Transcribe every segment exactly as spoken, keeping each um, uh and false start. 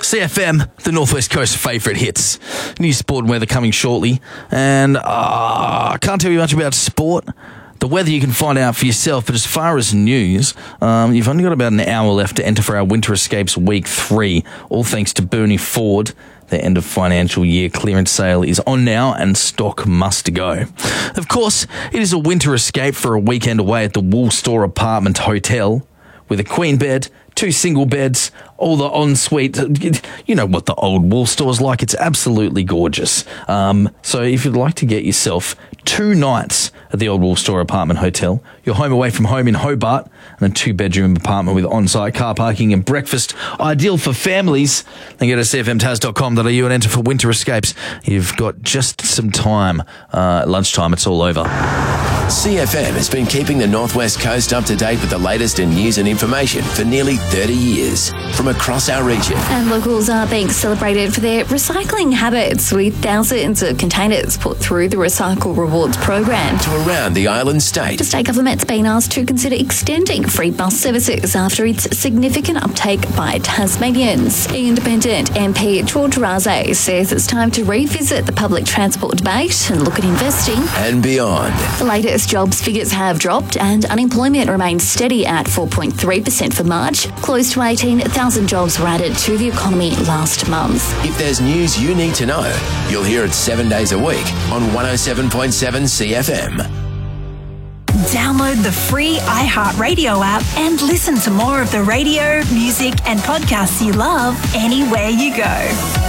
C F M, the Northwest Coast favourite hits. New sport and weather coming shortly. And uh, I can't tell you much about sport. The weather you can find out for yourself, but as far as news, um, you've only got about an hour left to enter for our Winter Escapes Week three, all thanks to Bernie Ford. The end of financial year clearance sale is on now and stock must go. Of course, it is a winter escape for a weekend away at the Wool Store Apartment Hotel with a queen bed, two single beds, all the ensuite. You know what the old Wool Store's like. It's absolutely gorgeous. Um, so if you'd like to get yourself two nights at the old Wool Store Apartment Hotel, your home away from home in Hobart, and a two-bedroom apartment with on-site car parking and breakfast, ideal for families, then go to c f m tas dot com dot a u and enter for Winter Escapes. You've got just some time. Uh, lunchtime, it's all over. C F M has been keeping the Northwest Coast up to date with the latest in news and information for nearly thirty years from across our region. And locals are being celebrated for their recycling habits, with thousands of containers put through the Recycle Rewards program. To around the island state. The state government's been asked to consider extending free bus services after its significant uptake by Tasmanians. Independent M P George Raze says it's time to revisit the public transport debate and look at investing and beyond. The latest jobs figures have dropped and unemployment remains steady at four point three percent for March. Close to eighteen thousand jobs were added to the economy last month. If there's news you need to know, you'll hear it seven days a week on one oh seven point seven C F M. Download the free iHeartRadio app and listen to more of the radio, music and podcasts you love anywhere you go.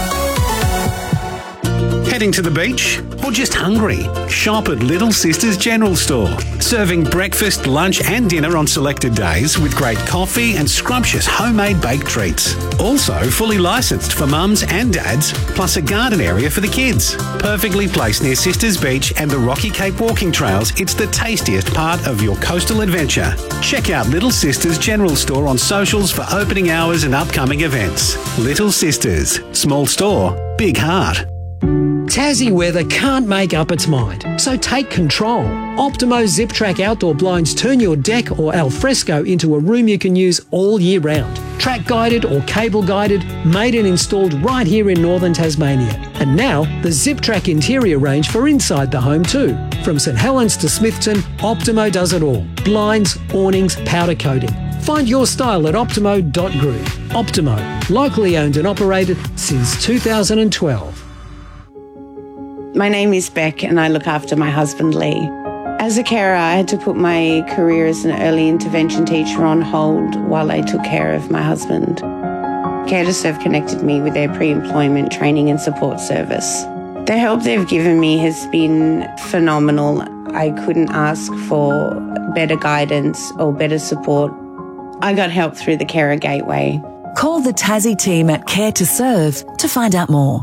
Heading to the beach or just hungry? Shop at Little Sisters General Store. Serving breakfast, lunch and dinner on selected days with great coffee and scrumptious homemade baked treats. Also fully licensed for mums and dads, plus a garden area for the kids. Perfectly placed near Sisters Beach and the Rocky Cape walking trails, it's the tastiest part of your coastal adventure. Check out Little Sisters General Store on socials for opening hours and upcoming events. Little Sisters. Small store, big heart. Tassie weather can't make up its mind, so take control. Optimo Zip Track outdoor blinds turn your deck or alfresco into a room you can use all year round. Track guided or cable guided, made and installed right here in northern Tasmania. And now the Zip Track interior range for inside the home too. From St Helens to Smithton, Optimo does it all. Blinds, awnings, powder coating. Find your style at optimo dot group. Optimo, locally owned and operated since two thousand twelve. My name is Beck and I look after my husband Lee. As a carer, I had to put my career as an early intervention teacher on hold while I took care of my husband. Care to Serve connected me with their pre-employment training and support service. The help they've given me has been phenomenal. I couldn't ask for better guidance or better support. I got help through the Carer Gateway. Call the Tassie team at Care to Serve to find out more.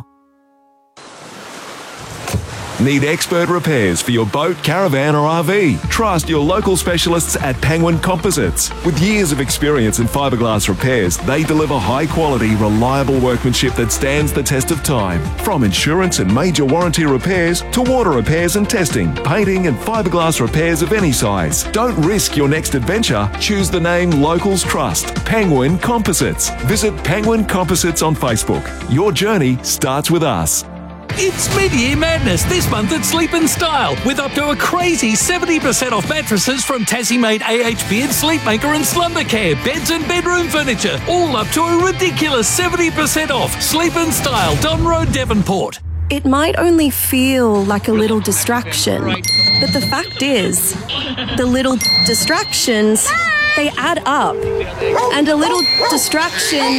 Need expert repairs for your boat, caravan or R V? Trust your local specialists at Penguin Composites. With years of experience in fiberglass repairs, they deliver high quality, reliable workmanship that stands the test of time. From insurance and major warranty repairs to water repairs and testing, painting and fiberglass repairs of any size. Don't risk your next adventure. Choose the name locals trust. Penguin Composites. Visit Penguin Composites on Facebook. Your journey starts with us. It's mid-year madness this month at Sleep and Style, with up to a crazy seventy percent off mattresses from Tassie-made A H Beard, Sleepmaker and Slumbercare, beds and bedroom furniture, all up to a ridiculous seventy percent off. Sleep and Style, Don Road, Devonport. It might only feel like a little distraction, but the fact is, the little distractions, they add up, and a little distraction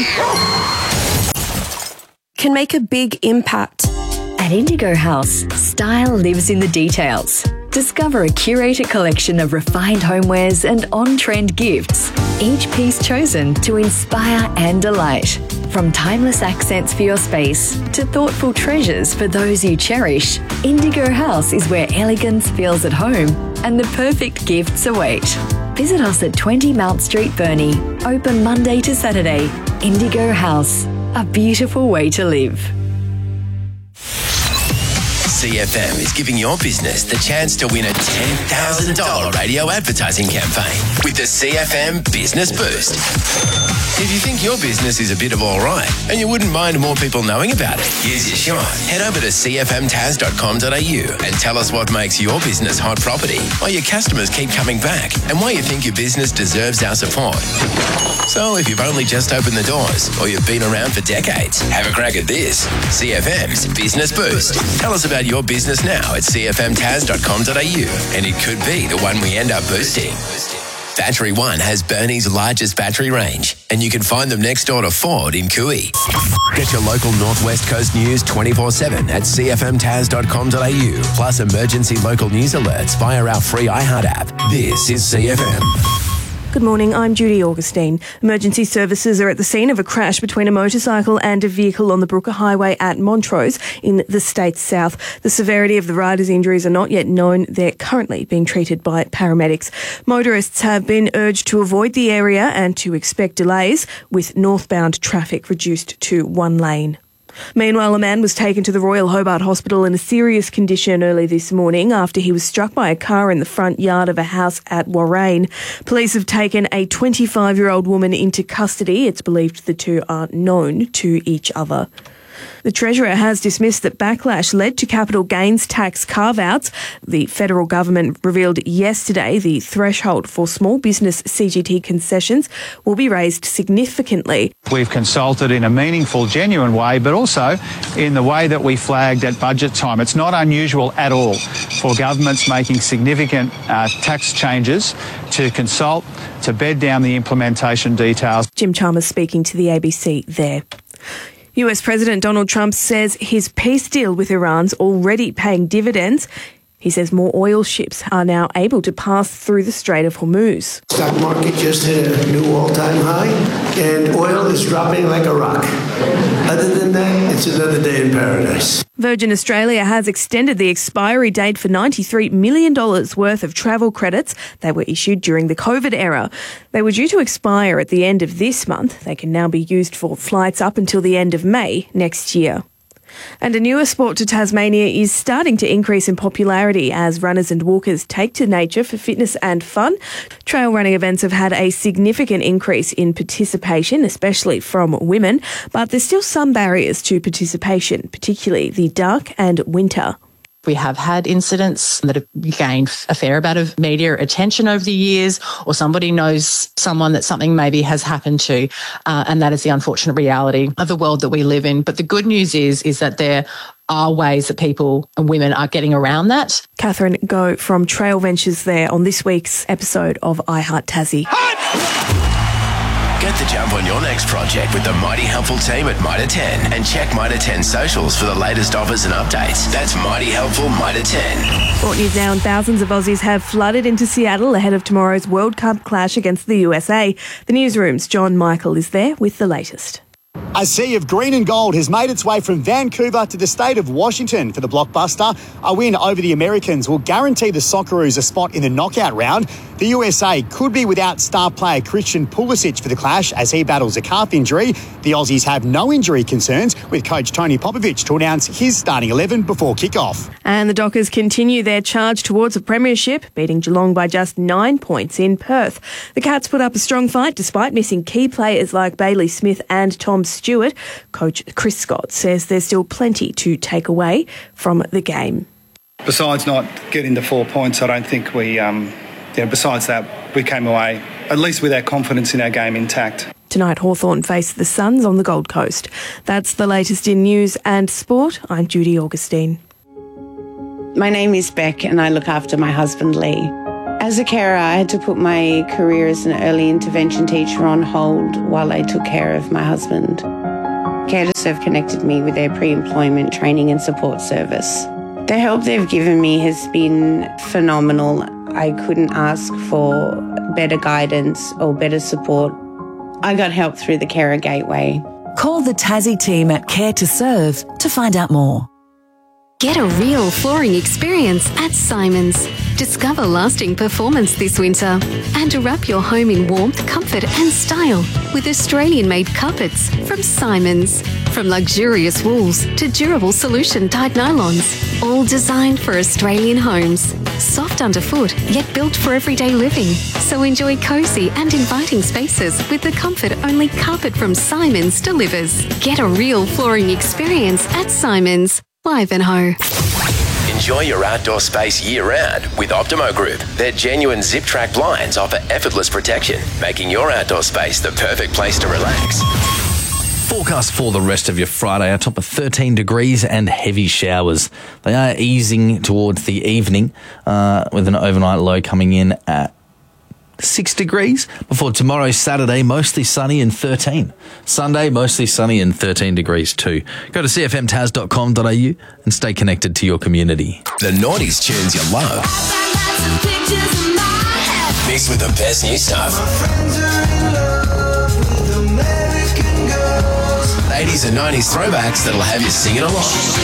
can make a big impact. At Indigo House, style lives in the details. Discover a curated collection of refined homewares and on-trend gifts, each piece chosen to inspire and delight. From timeless accents for your space to thoughtful treasures for those you cherish, Indigo House is where elegance feels at home and the perfect gifts await. Visit us at twenty Mount Street, Burnie. Open Monday to Saturday. Indigo House, a beautiful way to live. C F M is giving your business the chance to win a ten thousand dollars radio advertising campaign with the C F M Business Boost. If you think your business is a bit of all right and you wouldn't mind more people knowing about it, here's your shot. Head over to c f m taz dot com dot a u and tell us what makes your business hot property, why your customers keep coming back, and why you think your business deserves our support. So if you've only just opened the doors or you've been around for decades, have a crack at this. C F M's Business Boost. Tell us about your business now at c f m taz dot com dot a u and it could be the one we end up boosting. Battery One has Burnie's largest battery range, and you can find them next door to Ford in Cooey. Get your local Northwest Coast news twenty-four seven at c f m taz dot com dot a u, plus emergency local news alerts via our free iHeart app. This is C F M. Good morning, I'm Judy Augustine. Emergency services are at the scene of a crash between a motorcycle and a vehicle on the Brooker Highway at Montrose in the state's south. The severity of the rider's injuries are not yet known. They're currently being treated by paramedics. Motorists have been urged to avoid the area and to expect delays, with northbound traffic reduced to one lane. Meanwhile, a man was taken to the Royal Hobart Hospital in a serious condition early this morning after he was struck by a car in the front yard of a house at Warrane. Police have taken a twenty-five-year-old woman into custody. It's believed the two are known to each other. The Treasurer has dismissed that backlash led to capital gains tax carve-outs. The federal government revealed yesterday the threshold for small business C G T concessions will be raised significantly. We've consulted in a meaningful, genuine way, but also in the way that we flagged at budget time. It's not unusual at all for governments making significant uh, tax changes to consult, to bed down the implementation details. Jim Chalmers speaking to the A B C there. U S President Donald Trump says his peace deal with Iran's already paying dividends. He says more oil ships are now able to pass through the Strait of Hormuz. Stock market just hit a new all-time high, and oil is dropping like a rock. Other than that, it's another day in paradise. Virgin Australia has extended the expiry date for ninety-three million dollars worth of travel credits that were issued during the COVID era. They were due to expire at the end of this month. They can now be used for flights up until the end of May next year. And a newer sport to Tasmania is starting to increase in popularity as runners and walkers take to nature for fitness and fun. Trail running events have had a significant increase in participation, especially from women, but there's still some barriers to participation, particularly the dark and winter. We have had incidents that have gained a fair amount of media attention over the years, or somebody knows someone that something maybe has happened to, uh, and that is the unfortunate reality of the world that we live in. But the good news is, is that there are ways that people and women are getting around that. Catherine Go from Trail Ventures there on this week's episode of iHeart Tassie. Get the jump on your next project with the Mighty Helpful team at Mitre ten and check Mitre ten socials for the latest offers and updates. That's Mighty Helpful Mitre ten. Sport news now, and thousands of Aussies have flooded into Seattle ahead of tomorrow's World Cup clash against the U S A. The newsroom's John Michael is there with the latest. A sea of green and gold has made its way from Vancouver to the state of Washington for the blockbuster. A win over the Americans will guarantee the Socceroos a spot in the knockout round. The U S A could be without star player Christian Pulisic for the clash as he battles a calf injury. The Aussies have no injury concerns, with coach Tony Popovic to announce his starting eleven before kick-off. And the Dockers continue their charge towards a premiership, beating Geelong by just nine points in Perth. The Cats put up a strong fight despite missing key players like Bailey Smith and Tom Stewart. Coach Chris Scott says there's still plenty to take away from the game. Besides not getting the four points, I don't think we, um, yeah, besides that, we came away at least with our confidence in our game intact. Tonight, Hawthorn face the Suns on the Gold Coast. That's the latest in news and sport. I'm Judy Augustine. My name is Beck and I look after my husband Lee. As a carer, I had to put my career as an early intervention teacher on hold while I took care of my husband. CareToServe connected me with their pre-employment training and support service. The help they've given me has been phenomenal. I couldn't ask for better guidance or better support. I got help through the Carer Gateway. Call the Tassie team at CareToServe to find out more. Get a real flooring experience at Simons. Discover lasting performance this winter and wrap your home in warmth, comfort and style with Australian-made carpets from Simons. From luxurious wools to durable solution dyed nylons, all designed for Australian homes. Soft underfoot, yet built for everyday living. So enjoy cosy and inviting spaces with the comfort only carpet from Simons delivers. Get a real flooring experience at Simons. Ivanhoe. Enjoy your outdoor space year-round with Optimo Group. Their genuine zip-track blinds offer effortless protection, making your outdoor space the perfect place to relax. Forecast for the rest of your Friday, a top of thirteen degrees and heavy showers. They are easing towards the evening uh, with an overnight low coming in at six degrees. Before tomorrow, Saturday, mostly sunny and thirteen. Sunday, mostly sunny and thirteen degrees too. Go to c f m tas dot com dot a u and stay connected to your community. The noughties tunes you love. Mixed with the best new stuff. eighties and nineties throwbacks that'll have you singing along.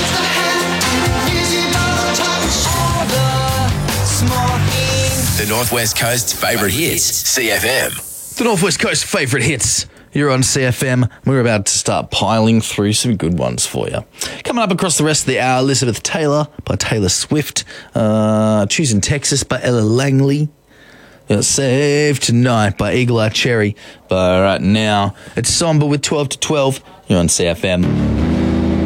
The Northwest Coast's favourite hits, C F M. The Northwest Coast favourite hits. You're on C F M. We're about to start piling through some good ones for you. Coming up across the rest of the hour, Elizabeth Taylor by Taylor Swift. Uh, Choosing Texas by Ella Langley. Uh, Save Tonight by Eagle Eye Cherry. But right now, it's Somber with twelve to twelve. You're on C F M.